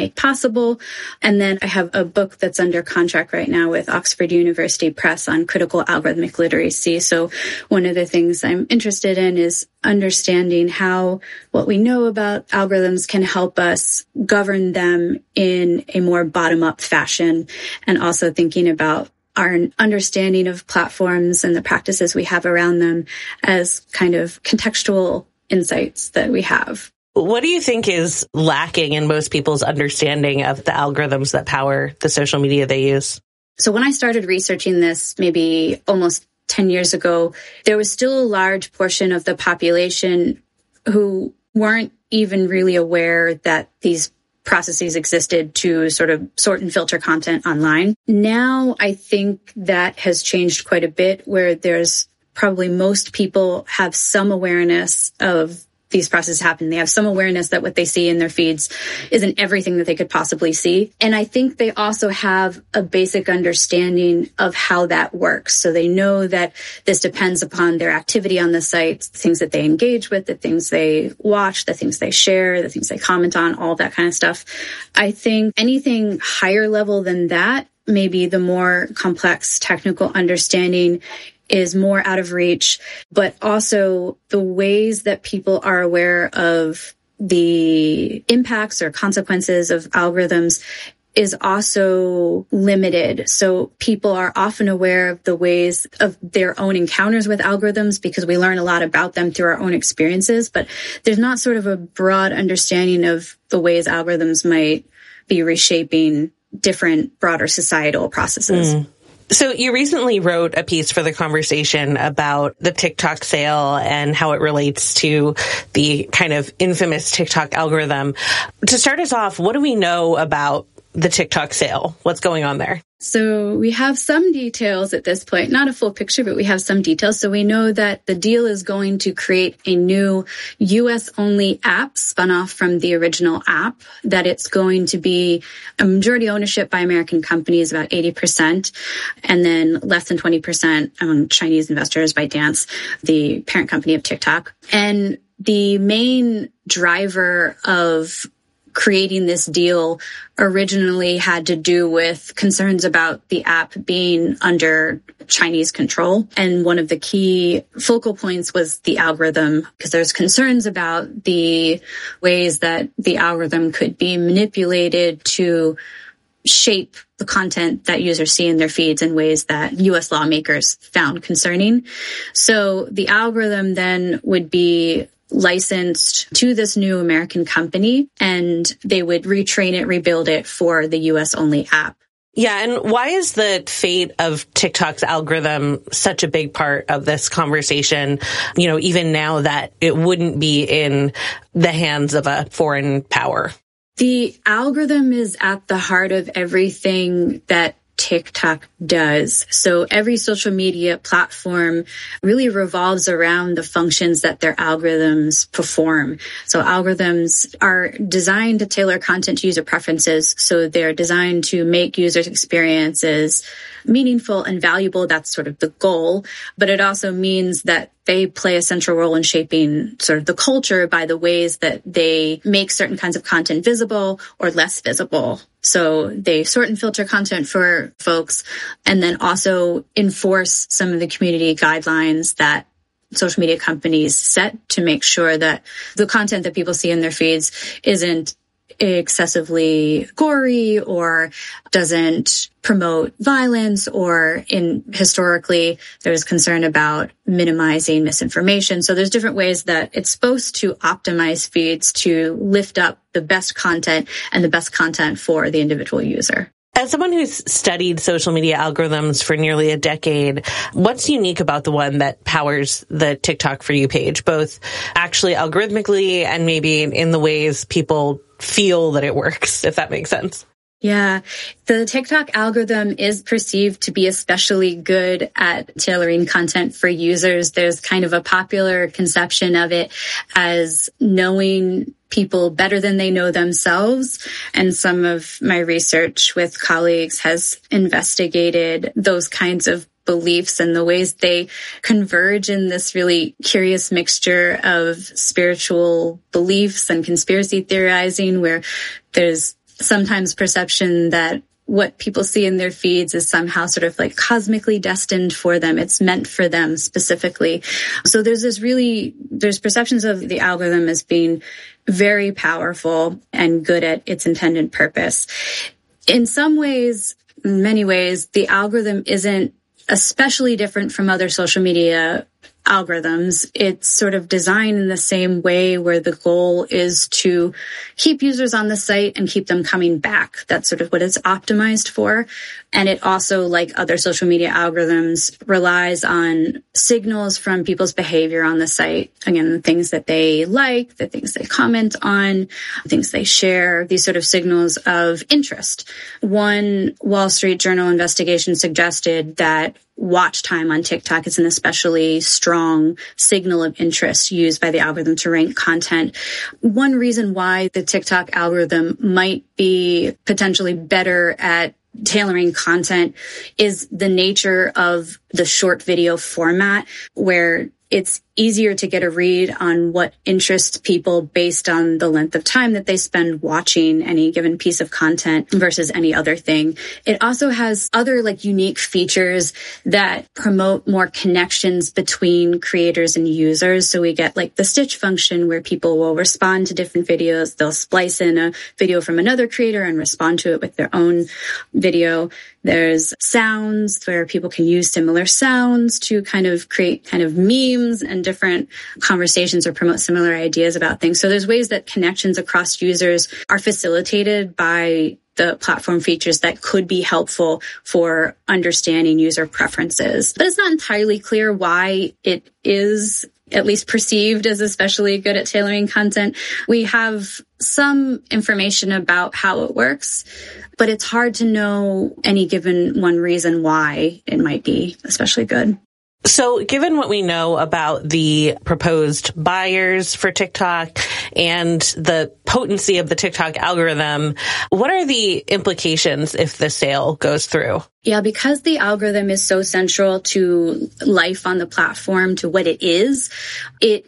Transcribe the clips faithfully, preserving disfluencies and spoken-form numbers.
make possible. And then I have a book that's under contract right now with Oxford University Press on critical algorithmic literacy. So one of the things I'm interested in is understanding how what we know about algorithms can help us govern them in a more bottom-up fashion, and also thinking about our understanding of platforms and the practices we have around them as kind of contextual insights that we have. What do you think is lacking in most people's understanding of the algorithms that power the social media they use? So when I started researching this, maybe almost ten years ago, there was still a large portion of the population who weren't even really aware that these processes existed to sort of sort and filter content online. Now, I think that has changed quite a bit, where there's probably most people have some awareness of these processes happen. They have some awareness that what they see in their feeds isn't everything that they could possibly see. And I think they also have a basic understanding of how that works. So they know that this depends upon their activity on the site, the things that they engage with, the things they watch, the things they share, the things they comment on, all that kind of stuff. I think anything higher level than that, maybe the more complex technical understanding is more out of reach, but also the ways that people are aware of the impacts or consequences of algorithms is also limited. So people are often aware of the ways of their own encounters with algorithms because we learn a lot about them through our own experiences, but there's not sort of a broad understanding of the ways algorithms might be reshaping different broader societal processes. Mm. So you recently wrote a piece for The Conversation about the TikTok sale and how it relates to the kind of infamous TikTok algorithm. To start us off, what do we know about the TikTok sale? What's going on there? So we have some details at this point, not a full picture, but we have some details. So we know that the deal is going to create a new U S only app spun off from the original app, that it's going to be a majority ownership by American companies, about eighty percent, and then less than twenty percent among Chinese investors, ByteDance, the parent company of TikTok. And the main driver of creating this deal originally had to do with concerns about the app being under Chinese control. And one of the key focal points was the algorithm, because there's concerns about the ways that the algorithm could be manipulated to shape the content that users see in their feeds in ways that U S lawmakers found concerning. So the algorithm then would be licensed to this new American company, and they would retrain it, rebuild it for the U S only app. Yeah, and why is the fate of TikTok's algorithm such a big part of this conversation, you know, even now that it wouldn't be in the hands of a foreign power? The algorithm is at the heart of everything that TikTok does. So every social media platform really revolves around the functions that their algorithms perform. So algorithms are designed to tailor content to user preferences. So they're designed to make users' experiences meaningful and valuable. That's sort of the goal. But it also means that they play a central role in shaping sort of the culture by the ways that they make certain kinds of content visible or less visible. So they sort and filter content for folks, and then also enforce some of the community guidelines that social media companies set to make sure that the content that people see in their feeds isn't excessively gory or doesn't promote violence, or in historically there's concern about minimizing misinformation. So there's different ways that it's supposed to optimize feeds to lift up the best content and the best content for the individual user. As someone who's studied social media algorithms for nearly a decade, what's unique about the one that powers the TikTok For You page, both actually algorithmically and maybe in the ways people feel that it works, if that makes sense? Yeah, the TikTok algorithm is perceived to be especially good at tailoring content for users. There's kind of a popular conception of it as knowing people better than they know themselves. And some of my research with colleagues has investigated those kinds of beliefs and the ways they converge in this really curious mixture of spiritual beliefs and conspiracy theorizing, where there's sometimes perception that what people see in their feeds is somehow sort of like cosmically destined for them. It's meant for them specifically. So there's this really, there's perceptions of the algorithm as being very powerful and good at its intended purpose. In some ways, in many ways, the algorithm isn't especially different from other social media algorithms. It's sort of designed in the same way, where the goal is to keep users on the site and keep them coming back. That's sort of what it's optimized for. And it also, like other social media algorithms, relies on signals from people's behavior on the site. Again, the things that they like, the things they comment on, things they share, these sort of signals of interest. One Wall Street Journal investigation suggested that watch time on TikTok is an especially strong signal of interest used by the algorithm to rank content. One reason why the TikTok algorithm might be potentially better at tailoring content is the nature of the short video format, where it's easier to get a read on what interests people based on the length of time that they spend watching any given piece of content versus any other thing. It also has other like unique features that promote more connections between creators and users. So we get like the stitch function, where people will respond to different videos. They'll splice in a video from another creator and respond to it with their own video. There's sounds, where people can use similar sounds to kind of create kind of memes and different conversations or promote similar ideas about things. So there's ways that connections across users are facilitated by the platform features that could be helpful for understanding user preferences. But it's not entirely clear why it is at least perceived as especially good at tailoring content. We have some information about how it works, but it's hard to know any given one reason why it might be especially good. So given what we know about the proposed buyers for TikTok and the potency of the TikTok algorithm, what are the implications if the sale goes through? Yeah, because the algorithm is so central to life on the platform, to what it is, it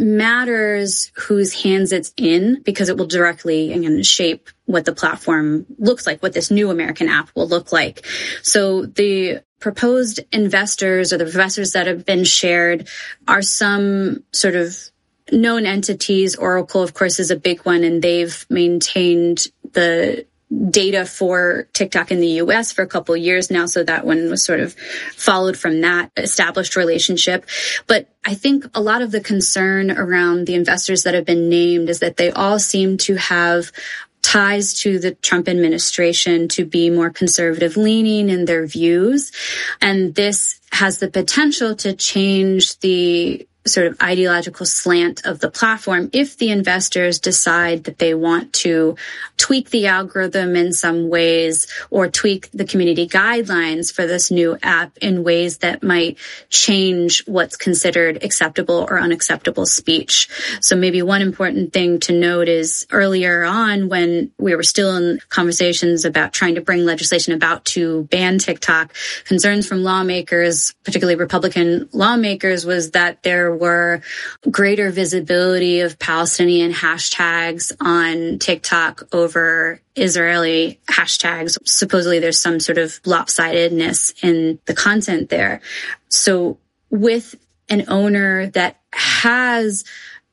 matters whose hands it's in, because it will directly, again, shape what the platform looks like, what this new American app will look like. So the proposed investors, or the investors that have been shared, are some sort of known entities. Oracle, of course, is a big one, and they've maintained the data for TikTok in the U S for a couple of years now. So that one was sort of followed from that established relationship. But I think a lot of the concern around the investors that have been named is that they all seem to have ties to the Trump administration, to be more conservative leaning in their views. And this has the potential to change the sort of ideological slant of the platform if the investors decide that they want to tweak the algorithm in some ways, or tweak the community guidelines for this new app in ways that might change what's considered acceptable or unacceptable speech. So maybe one important thing to note is, earlier on, when we were still in conversations about trying to bring legislation about to ban TikTok, concerns from lawmakers, particularly Republican lawmakers, was that there were greater visibility of Palestinian hashtags on TikTok over Israeli hashtags. Supposedly there's some sort of lopsidedness in the content there. So with an owner that has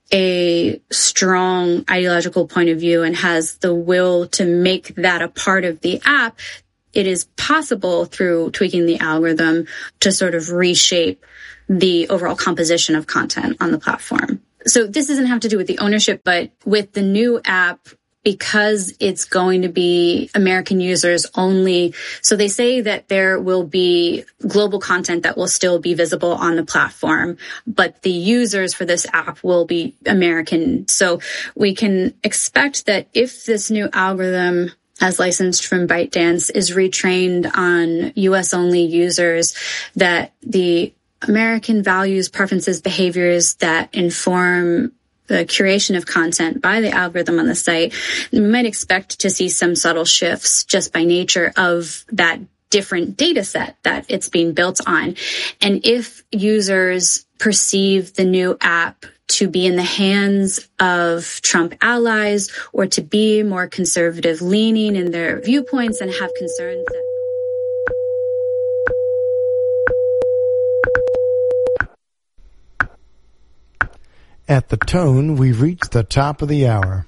a strong ideological point of view and has the will to make that a part of the app, it is possible through tweaking the algorithm to sort of reshape the overall composition of content on the platform. So this doesn't have to do with the ownership, but with the new app, because it's going to be American users only. So they say that there will be global content that will still be visible on the platform, but the users for this app will be American. So we can expect that if this new algorithm, as licensed from ByteDance, is retrained on U S only users, that the American values, preferences, behaviors that inform the curation of content by the algorithm on the site, we might expect to see some subtle shifts just by nature of that different data set that it's being built on. And if users perceive the new app to be in the hands of Trump allies or to be more conservative leaning in their viewpoints and have concerns that At the tone, we've reached the top of the hour.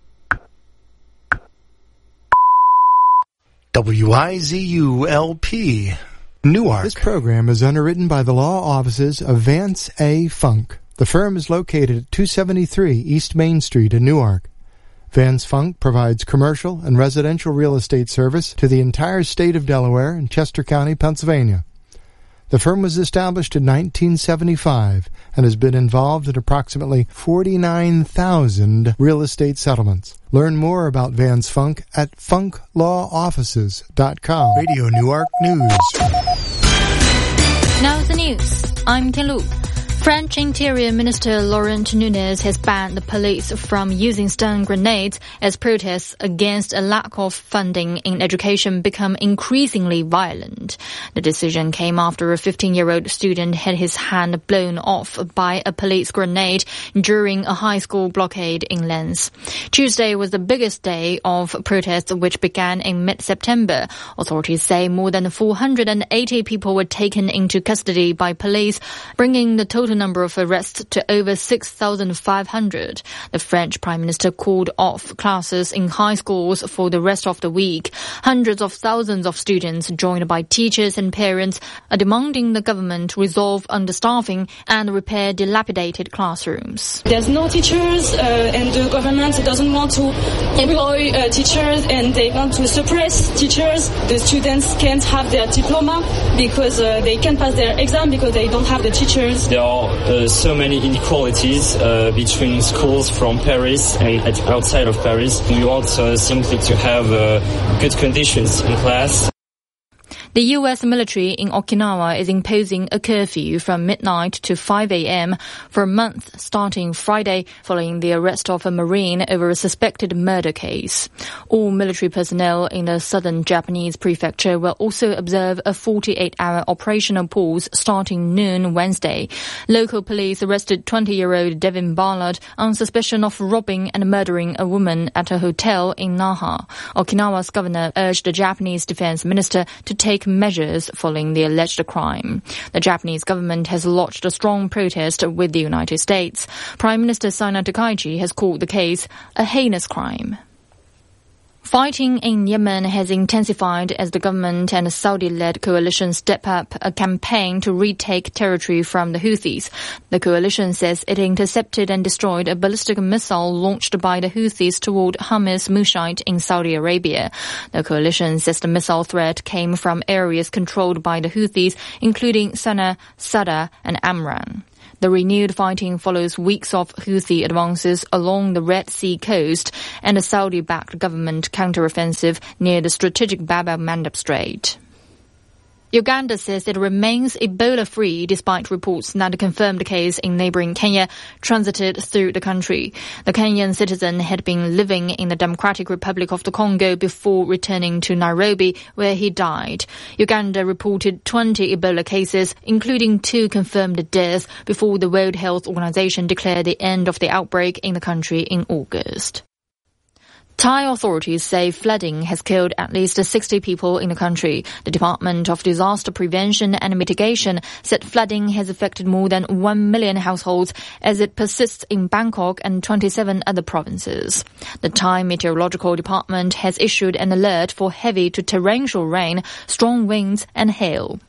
W I Z U L P, Newark. This program is underwritten by the law offices of Vance A. Funk. The firm is located at two seventy-three East Main Street in Newark. Vance Funk provides commercial and residential real estate service to the entire state of Delaware and Chester County, Pennsylvania. The firm was established in nineteen seventy-five and has been involved in approximately forty-nine thousand real estate settlements. Learn more about Vance Funk at funk law offices dot com. Radio Newark News. Now the news. I'm Tianlu. French Interior Minister Laurent Nunez has banned the police from using stun grenades as protests against a lack of funding in education become increasingly violent. The decision came after a fifteen-year-old student had his hand blown off by a police grenade during a high school blockade in Lens. Tuesday was the biggest day of protests, which began in mid-September. Authorities say more than four hundred eighty people were taken into custody by police, bringing the total number of arrests to over six thousand five hundred. The French Prime Minister called off classes in high schools for the rest of the week. Hundreds of thousands of students, joined by teachers and parents, are demanding the government resolve understaffing and repair dilapidated classrooms. There's no teachers uh, and the government doesn't want to employ uh, teachers and they want to suppress teachers. The students can't have their diploma because uh, they can't pass their exam because they don't have the teachers. There are uh, so many inequalities uh, between schools from Paris and outside of Paris. We want uh, simply to have uh, good conditions in class. The U S military in Okinawa is imposing a curfew from midnight to five a.m. for a month starting Friday following the arrest of a Marine over a suspected murder case. All military personnel in the southern Japanese prefecture will also observe a forty-eight hour operational pause starting noon Wednesday. Local police arrested twenty-year-old Devin Ballard on suspicion of robbing and murdering a woman at a hotel in Naha. Okinawa's governor urged the Japanese defense minister to take measures following the alleged crime. The Japanese government has lodged a strong protest with the United States. Prime Minister Sana Takaichi has called the case a heinous crime. Fighting in Yemen has intensified as the government and a Saudi-led coalition step up a campaign to retake territory from the Houthis. The coalition says it intercepted and destroyed a ballistic missile launched by the Houthis toward Hamas Mushait in Saudi Arabia. The coalition says the missile threat came from areas controlled by the Houthis, including Sana'a, Sada, and Amran. The renewed fighting follows weeks of Houthi advances along the Red Sea coast and a Saudi-backed government counteroffensive near the strategic Bab el-Mandeb Strait. Uganda says it remains Ebola-free despite reports that a confirmed case in neighboring Kenya transited through the country. The Kenyan citizen had been living in the Democratic Republic of the Congo before returning to Nairobi, where he died. Uganda reported twenty Ebola cases, including two confirmed deaths, before the World Health Organization declared the end of the outbreak in the country in August. Thai authorities say flooding has killed at least sixty people in the country. The Department of Disaster Prevention and Mitigation said flooding has affected more than one million households as it persists in Bangkok and twenty-seven other provinces. The Thai Meteorological Department has issued an alert for heavy to torrential rain, strong winds and hail.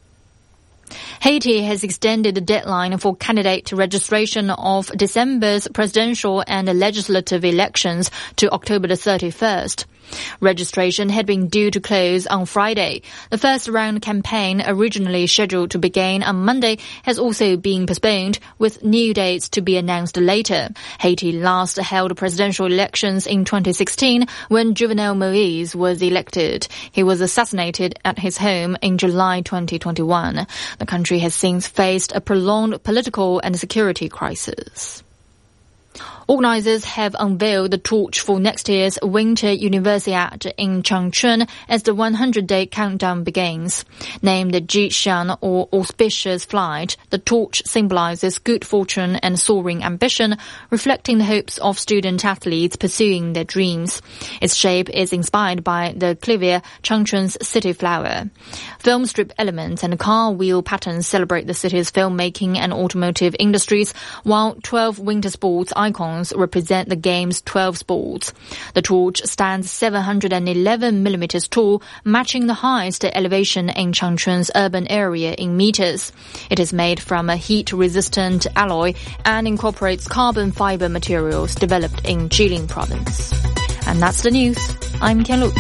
Haiti has extended the deadline for candidate registration of December's presidential and legislative elections to October the thirty-first. Registration had been due to close on Friday. The first round campaign, originally scheduled to begin on Monday, has also been postponed, with new dates to be announced later. Haiti last held presidential elections in twenty sixteen when Jovenel Moïse was elected. He was assassinated at his home in July twenty twenty-one. The country has since faced a prolonged political and security crisis. Organisers have unveiled the torch for next year's Winter Universiade in Changchun as the one hundred day countdown begins. Named the Jishan, or auspicious flight, the torch symbolises good fortune and soaring ambition, reflecting the hopes of student athletes pursuing their dreams. Its shape is inspired by the Clivia, Changchun's city flower. Film strip elements and car wheel patterns celebrate the city's filmmaking and automotive industries, while twelve winter sports icons represent the game's twelve sports. The torch stands seven hundred eleven millimeters tall, matching the highest elevation in Changchun's urban area in meters. It is made from a heat-resistant alloy and incorporates carbon fiber materials developed in Jilin province. And that's the news. I'm Tianlu.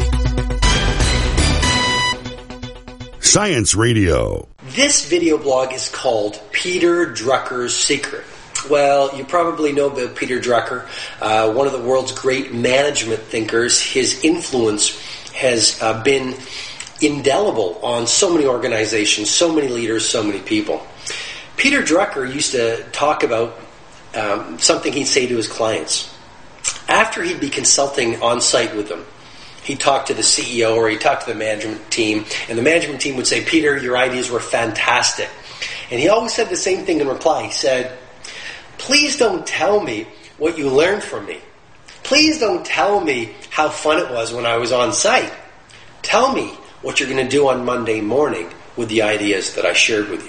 Science Radio. This video blog is called Peter Drucker's Secret. Well, you probably know about Peter Drucker, uh, one of the world's great management thinkers. His influence has uh, been indelible on so many organizations, so many leaders, so many people. Peter Drucker used to talk about um, something he'd say to his clients. After he'd be consulting on site with them, he'd talk to the C E O or he'd talk to the management team, and the management team would say, "Peter, your ideas were fantastic." And he always said the same thing in reply. He said, "Please don't tell me what you learned from me. Please don't tell me how fun it was when I was on site. Tell me what you're going to do on Monday morning with the ideas that I shared with you."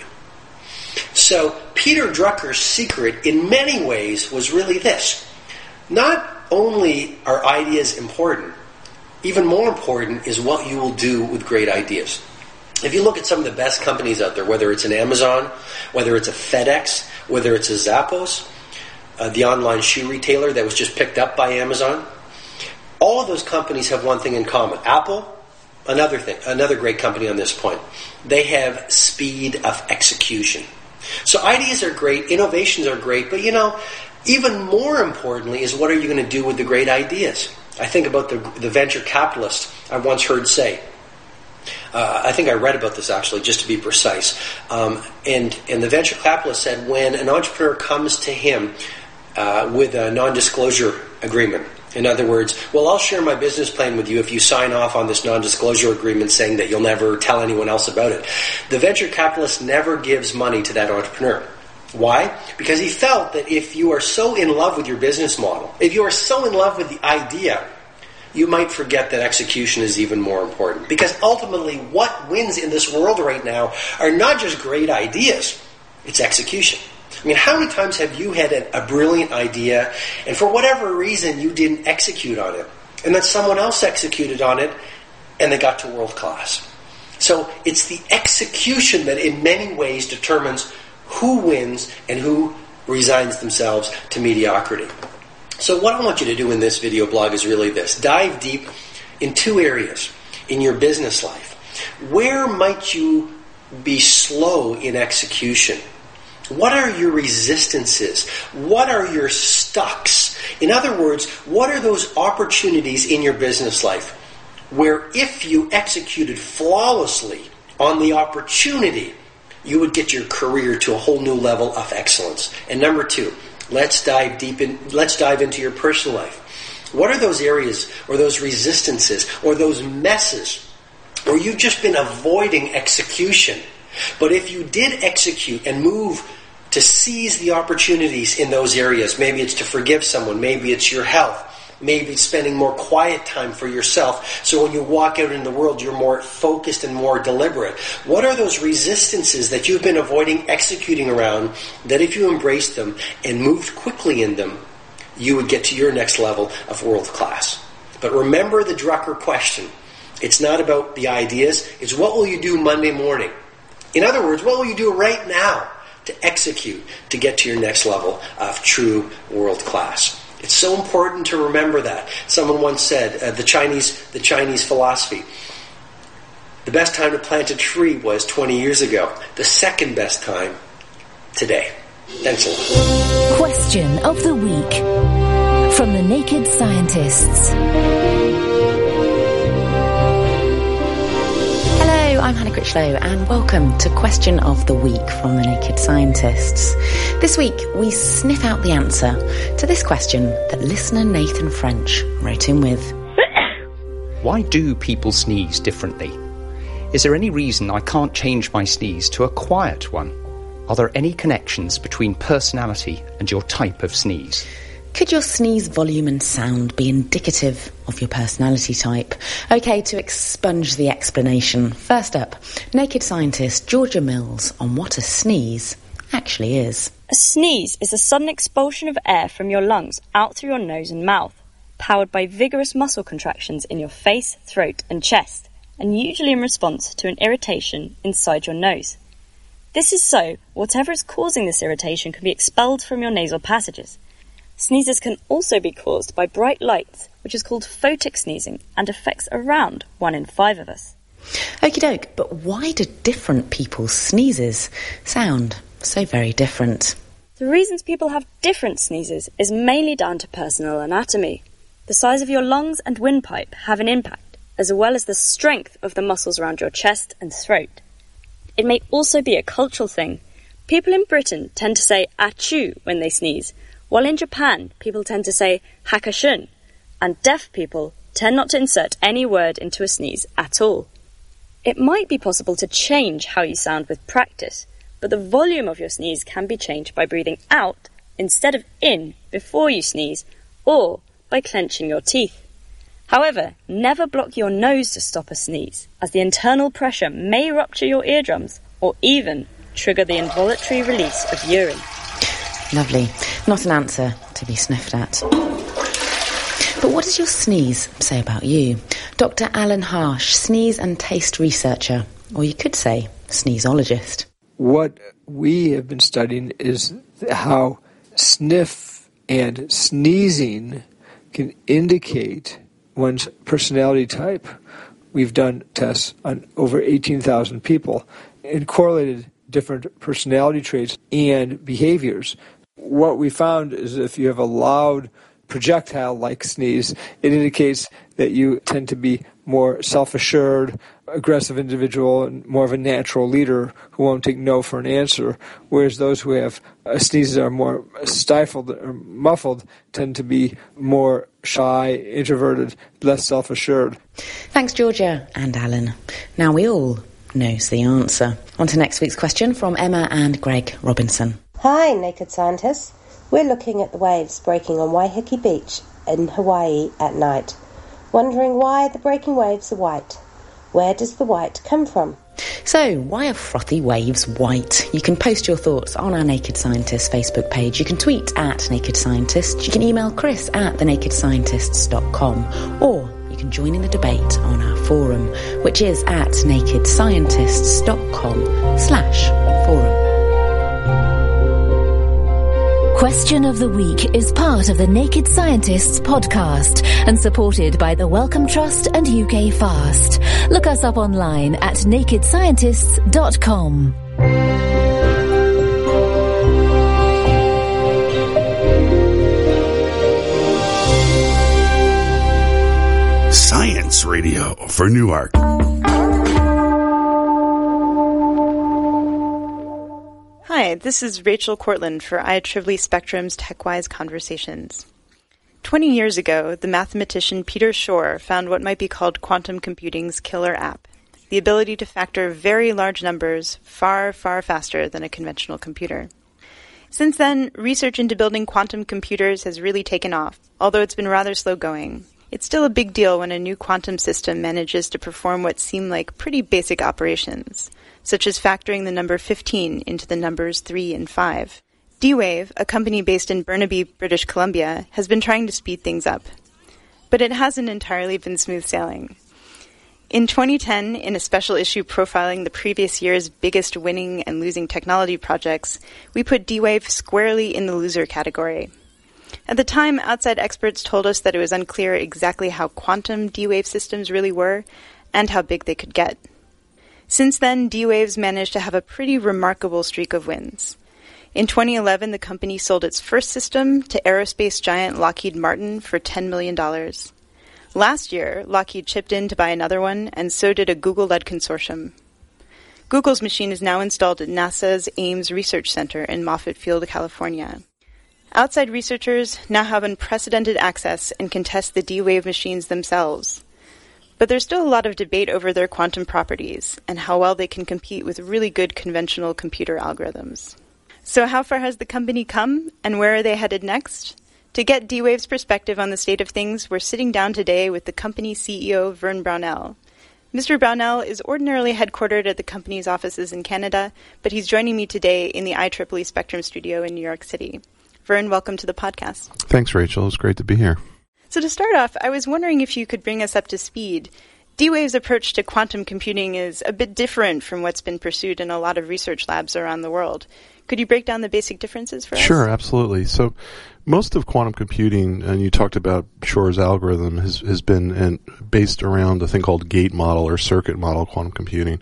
So Peter Drucker's secret in many ways was really this. Not only are ideas important, even more important is what you will do with great ideas. If you look at some of the best companies out there, whether it's an Amazon, whether it's a FedEx, whether it's a Zappos, uh, the online shoe retailer that was just picked up by Amazon, all of those companies have one thing in common. Apple, another thing, another great company on this point. They have speed of execution. So ideas are great, innovations are great, but you know, even more importantly is what are you going to do with the great ideas? I think about the, the venture capitalist I once heard say, Uh, I think I read about this actually, just to be precise. Um, and, and the venture capitalist said when an entrepreneur comes to him uh, with a non-disclosure agreement, in other words, well, I'll share my business plan with you if you sign off on this non-disclosure agreement saying that you'll never tell anyone else about it. The venture capitalist never gives money to that entrepreneur. Why? Because he felt that if you are so in love with your business model, if you are so in love with the idea, you might forget that execution is even more important. Because ultimately, what wins in this world right now are not just great ideas, it's execution. I mean, how many times have you had a, a brilliant idea, and for whatever reason, you didn't execute on it, and then someone else executed on it, and they got to world class? So it's the execution that in many ways determines who wins and who resigns themselves to mediocrity. So what I want you to do in this video blog is really this. Dive deep in two areas in your business life. Where might you be slow in execution? What are your resistances? What are your stucks? In other words, what are those opportunities in your business life where if you executed flawlessly on the opportunity, you would get your career to a whole new level of excellence? And number two, Let's dive deep in, let's dive into your personal life. What are those areas or those resistances or those messes where you've just been avoiding execution? But if you did execute and move to seize the opportunities in those areas, maybe it's to forgive someone, maybe it's your health, maybe it's spending more quiet time for yourself, so when you walk out in the world, you're more focused and more deliberate. What are those resistances that you've been avoiding executing around that if you embraced them and moved quickly in them, you would get to your next level of world class? But remember the Drucker question. It's not about the ideas. It's what will you do Monday morning? In other words, what will you do right now to execute to get to your next level of true world class? It's so important to remember that. Someone once said, uh, the Chinese the Chinese philosophy, the best time to plant a tree was twenty years ago. The second best time, today. Thanks a lot. Question of the week from the Naked Scientists. Hello, I'm Hannah Critchlow Rachel O, and welcome to Question of the Week from the Naked Scientists. This week, we sniff out the answer to this question that listener Nathan French wrote in with. Why do people sneeze differently? Is there any reason I can't change my sneeze to a quiet one? Are there any connections between personality and your type of sneeze? Could your sneeze volume and sound be indicative of your personality type? OK, to expunge the explanation, first up, Naked Scientist Georgia Mills on what a sneeze actually is. A sneeze is a sudden expulsion of air from your lungs out through your nose and mouth, powered by vigorous muscle contractions in your face, throat and chest, and usually in response to an irritation inside your nose. This is so whatever is causing this irritation can be expelled from your nasal passages. Sneezes can also be caused by bright lights, which is called photic sneezing and affects around one in five of us. Okie doke, but why do different people's sneezes sound so very different? The reasons people have different sneezes is mainly down to personal anatomy. The size of your lungs and windpipe have an impact, as well as the strength of the muscles around your chest and throat. It may also be a cultural thing. People in Britain tend to say achoo when they sneeze, while in Japan people tend to say hakashun, and deaf people tend not to insert any word into a sneeze at all. It might be possible to change how you sound with practice, but the volume of your sneeze can be changed by breathing out instead of in before you sneeze, or by clenching your teeth. However, never block your nose to stop a sneeze, as the internal pressure may rupture your eardrums or even trigger the involuntary release of urine. Lovely. Not an answer to be sniffed at. But what does your sneeze say about you? Doctor Alan Harsh, sneeze and taste researcher, or you could say sneezologist. What we have been studying is how sniff and sneezing can indicate one's personality type. We've done tests on over eighteen thousand people and correlated different personality traits and behaviors. What we found is if you have a loud projectile-like sneeze, it indicates that you tend to be more self-assured, aggressive individual, and more of a natural leader who won't take no for an answer, whereas those who have uh, sneezes that are more stifled or muffled tend to be more shy, introverted, less self-assured. Thanks, Georgia and Alan. Now we all knows the answer. On to next week's question from Emma and Greg Robinson. Hi, Naked Scientists. We're looking at the waves breaking on Waiheke Beach in Hawaii at night, wondering why the breaking waves are white. Where does the white come from? So, why are frothy waves white? You can post your thoughts on our Naked Scientists Facebook page. You can tweet at Naked Scientists. You can email Chris at the naked scientists dot com. Or you can join in the debate on our forum, which is at naked scientists dot com slash forum. Question of the Week is part of the Naked Scientists podcast and supported by the Wellcome Trust and U K Fast. Look us up online at naked scientists dot com. Science Radio for Newark. Hi, this is Rachel Cortland for I E E E Spectrum's TechWise Conversations. Twenty years ago, the mathematician Peter Shor found what might be called quantum computing's killer app, the ability to factor very large numbers far, far faster than a conventional computer. Since then, research into building quantum computers has really taken off, although it's been rather slow going. It's still a big deal when a new quantum system manages to perform what seem like pretty basic operations, such as factoring the number fifteen into the numbers three and five. D-Wave, a company based in Burnaby, British Columbia, has been trying to speed things up. But it hasn't entirely been smooth sailing. In twenty ten, in a special issue profiling the previous year's biggest winning and losing technology projects, we put D-Wave squarely in the loser category. At the time, outside experts told us that it was unclear exactly how quantum D-Wave systems really were and how big they could get. Since then, D-Wave's managed to have a pretty remarkable streak of wins. In twenty eleven, the company sold its first system to aerospace giant Lockheed Martin for ten million dollars. Last year, Lockheed chipped in to buy another one, and so did a Google-led consortium. Google's machine is now installed at NASA's Ames Research Center in Moffett Field, California. Outside researchers now have unprecedented access and can test the D-Wave machines themselves. But there's still a lot of debate over their quantum properties and how well they can compete with really good conventional computer algorithms. So how far has the company come, and where are they headed next? To get D-Wave's perspective on the state of things, we're sitting down today with the company's C E O, Vern Brownell. Mister Brownell is ordinarily headquartered at the company's offices in Canada, but he's joining me today in the I triple E Spectrum studio in New York City. Vern, welcome to the podcast. Thanks, Rachel. It's great to be here. So to start off, I was wondering if you could bring us up to speed. D-Wave's approach to quantum computing is a bit different from what's been pursued in a lot of research labs around the world. Could you break down the basic differences for us? Sure, absolutely. So most of quantum computing, and you talked about Shor's algorithm, has, has been in, based around a thing called gate model or circuit model quantum computing.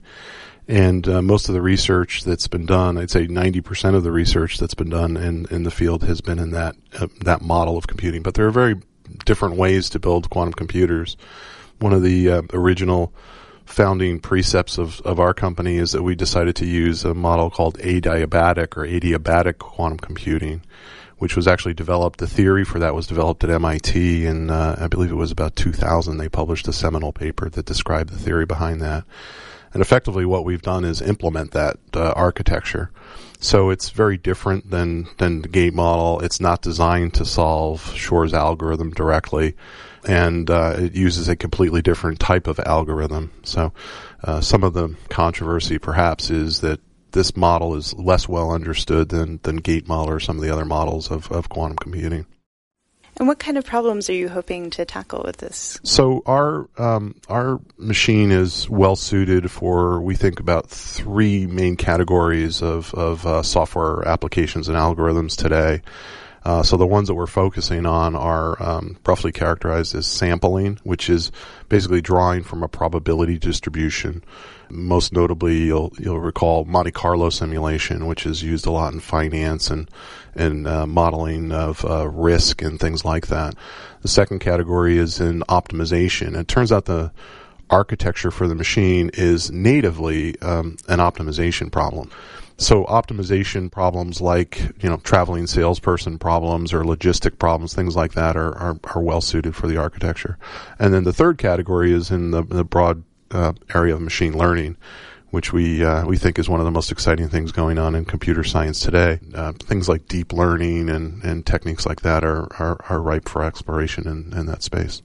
And uh, most of the research that's been done, I'd say ninety percent of the research that's been done in, in the field has been in that uh, that model of computing. But there are very different ways to build quantum computers. One of the uh, original founding precepts of, of our company is that we decided to use a model called adiabatic or adiabatic quantum computing, which was actually developed. The theory for that was developed at M I T, and uh, I believe it was about two thousand. They published a seminal paper that described the theory behind that. And effectively what we've done is implement that uh, architecture. So it's very different than, than the gate model. It's not designed to solve Shor's algorithm directly. And uh, it uses a completely different type of algorithm. So uh, some of the controversy perhaps is that this model is less well understood than, than gate model or some of the other models of, of quantum computing. And what kind of problems are you hoping to tackle with this? So our um, our machine is well suited for, we think, about three main categories of, of uh, software applications and algorithms today. Uh, so the ones that we're focusing on are um, roughly characterized as sampling, which is basically drawing from a probability distribution. Most notably, you'll you'll recall Monte Carlo simulation, which is used a lot in finance and and uh, modeling of uh, risk and things like that. The second category is in optimization. It turns out the architecture for the machine is natively um, an optimization problem. So optimization problems like, you know, traveling salesperson problems or logistic problems, things like that are, are, are well suited for the architecture. And then the third category is in the, the broad uh, area of machine learning, which we uh, we think is one of the most exciting things going on in computer science today. Uh, things like deep learning and, and techniques like that are, are, are ripe for exploration in, in that space.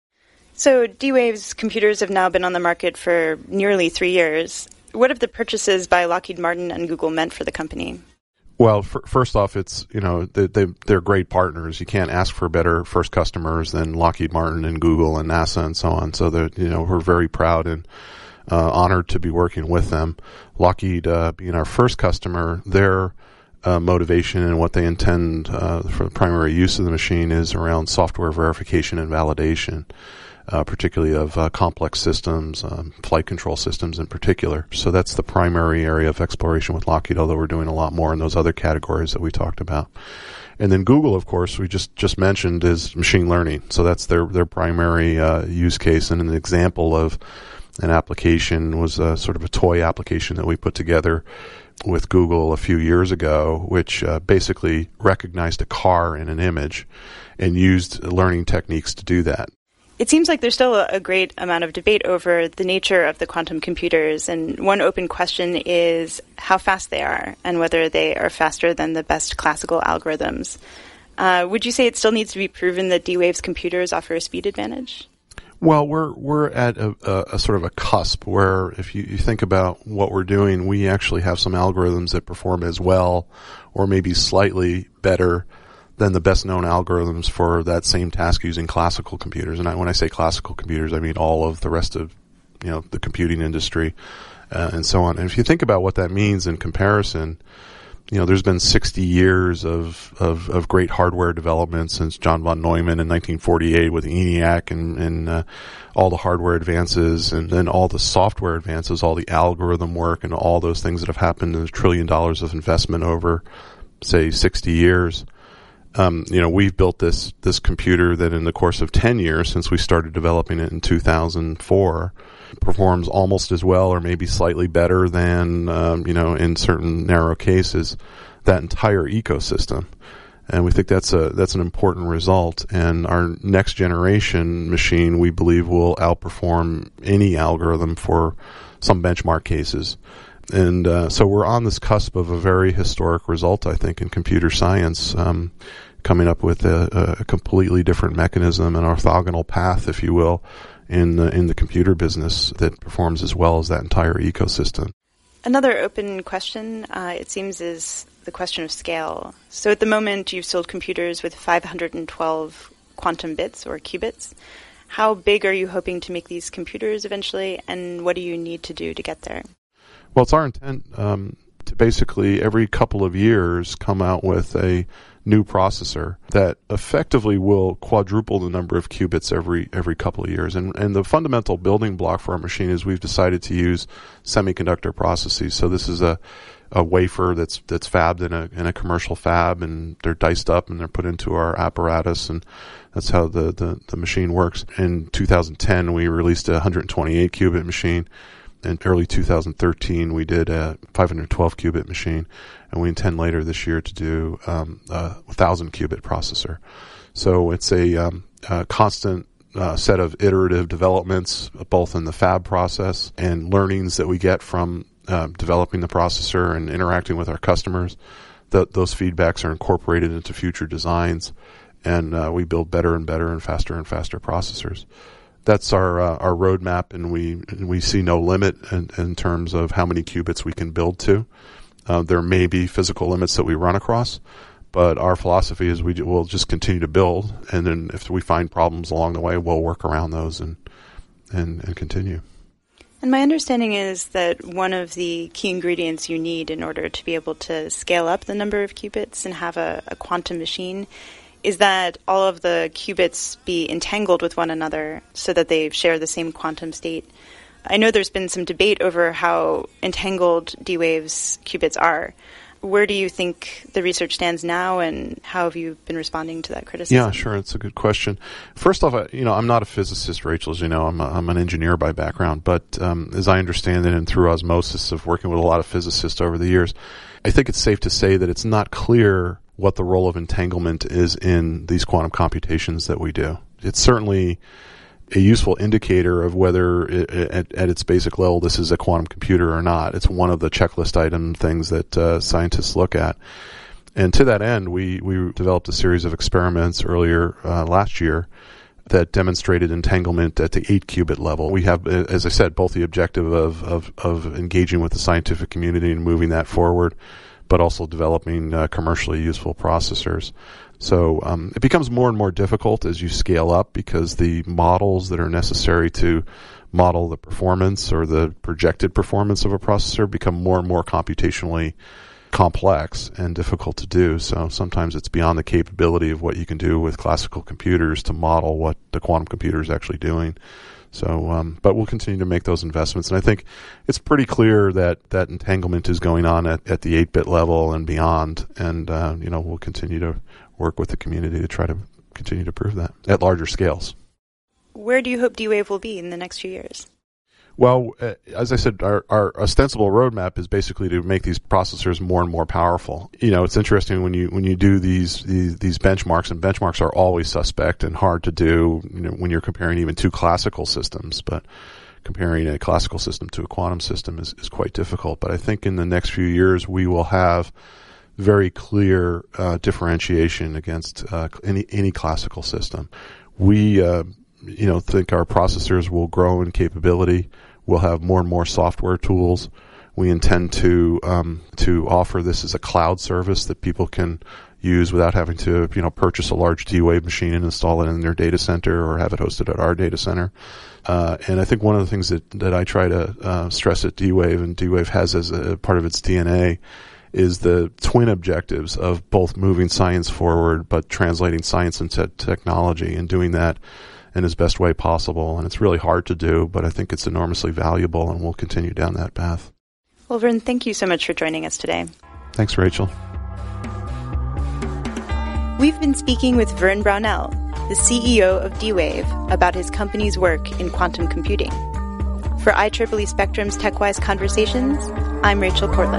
So D-Wave's computers have now been on the market for nearly three years. What have the purchases by Lockheed Martin and Google meant for the company? Well, f- first off, it's, you know, they, they, they're great partners. You can't ask for better first customers than Lockheed Martin and Google and NASA and so on. So that, you know, we're very proud and uh, honored to be working with them. Lockheed uh, being our first customer, their uh, motivation and what they intend uh, for the primary use of the machine is around software verification and validation. Uh, particularly of uh, complex systems, um, flight control systems in particular. So that's the primary area of exploration with Lockheed, although we're doing a lot more in those other categories that we talked about. And then Google, of course, we just, just mentioned is machine learning. So that's their, their primary uh, use case. And an example of an application was a sort of a toy application that we put together with Google a few years ago, which uh, basically recognized a car in an image and used learning techniques to do that. It seems like there's still a great amount of debate over the nature of the quantum computers, and one open question is how fast they are and whether they are faster than the best classical algorithms. Uh, would you say it still needs to be proven that D-Wave's computers offer a speed advantage? Well, we're we're at a, a, a sort of a cusp where if you, you think about what we're doing, we actually have some algorithms that perform as well or maybe slightly better than the best known algorithms for that same task using classical computers. And I, when I say classical computers, I mean all of the rest of, you know, the computing industry uh, and so on. And if you think about what that means in comparison, you know, there's been sixty years of, of, of great hardware development since John von Neumann in nineteen forty-eight with ENIAC and, and uh, all the hardware advances, and then all the software advances, all the algorithm work and all those things that have happened, and a trillion dollars of investment over, say, sixty years. Um, you know, we've built this this computer that in the course of ten years, since we started developing it in two thousand four, performs almost as well or maybe slightly better than, um, you know, in certain narrow cases, that entire ecosystem. And we think that's a that's an important result. And our next generation machine, we believe, will outperform any algorithm for some benchmark cases. And uh, so we're on this cusp of a very historic result, I think, in computer science, um, coming up with a, a completely different mechanism, an orthogonal path, if you will, in the, in the computer business that performs as well as that entire ecosystem. Another open question, uh, it seems, is the question of scale. So at the moment, you've sold computers with five hundred twelve quantum bits or qubits. How big are you hoping to make these computers eventually, and what do you need to do to get there? Well, it's our intent um, to basically every couple of years come out with a new processor that effectively will quadruple the number of qubits every every couple of years. And and the fundamental building block for our machine is we've decided to use semiconductor processes. So this is a, a wafer that's that's fabbed in a in a commercial fab, and they're diced up and they're put into our apparatus, and that's how the, the, the machine works. In two thousand ten, we released a one hundred twenty-eight qubit machine. In early two thousand thirteen, we did a five hundred twelve qubit machine, and we intend later this year to do um, a one thousand qubit processor. So it's a, um, a constant uh, set of iterative developments, both in the fab process and learnings that we get from uh, developing the processor and interacting with our customers. That those feedbacks are incorporated into future designs, and uh, we build better and better and faster and faster processors. That's our uh, our roadmap, and we we see no limit in, in terms of how many qubits we can build to. Uh, there may be physical limits that we run across, but our philosophy is we will just continue to build, and then if we find problems along the way, we'll work around those and and, and continue. And my understanding is that one of the key ingredients you need in order to be able to scale up the number of qubits and have a, a quantum machine is that all of the qubits be entangled with one another so that they share the same quantum state. I know there's been some debate over how entangled D-Wave's qubits are. Where do you think the research stands now, and how have you been responding to that criticism? Yeah, sure. It's a good question. First off, you know, I'm not a physicist, Rachel, as you know. I'm, a, I'm an engineer by background. But um, as I understand it, and through osmosis of working with a lot of physicists over the years, I think it's safe to say that it's not clear what the role of entanglement is in these quantum computations that we do. It's certainly a useful indicator of whether it, at, at its basic level this is a quantum computer or not. It's one of the checklist item things that uh, scientists look at. And to that end, we, we developed a series of experiments earlier uh, last year that demonstrated entanglement at the eight qubit level. We have, as I said, both the objective of, of, of engaging with the scientific community and moving that forward, but also developing uh, commercially useful processors. So um, it becomes more and more difficult as you scale up, because the models that are necessary to model the performance or the projected performance of a processor become more and more computationally complex and difficult to do. So sometimes it's beyond the capability of what you can do with classical computers to model what the quantum computer is actually doing. So, um, but we'll continue to make those investments. And I think it's pretty clear that that entanglement is going on at, at the eight bit level and beyond. And, uh, you know, we'll continue to work with the community to try to continue to prove that at larger scales. Where do you hope D-Wave will be in the next few years? Well, uh, as I said, our, our ostensible roadmap is basically to make these processors more and more powerful. You know, it's interesting when you when you do these these, these benchmarks, and benchmarks are always suspect and hard to do, you know, when you're comparing even two classical systems. But comparing a classical system to a quantum system is, is quite difficult. But I think in the next few years we will have very clear uh, differentiation against uh, any any classical system. We uh, you know think our processors will grow in capability. We'll have more and more software tools. We intend to um, to offer this as a cloud service that people can use without having to, you know, purchase a large D-Wave machine and install it in their data center or have it hosted at our data center. Uh, and I think one of the things that, that I try to uh, stress at D-Wave, and D-Wave has as a part of its D N A, is the twin objectives of both moving science forward but translating science into technology, and doing that in his best way possible. And it's really hard to do, but I think it's enormously valuable, and we'll continue down that path. Well, Vern, thank you so much for joining us today. Thanks, Rachel. We've been speaking with Vern Brownell, the C E O of D-Wave, about his company's work in quantum computing. For I triple E Spectrum's TechWise Conversations, I'm Rachel Cortland.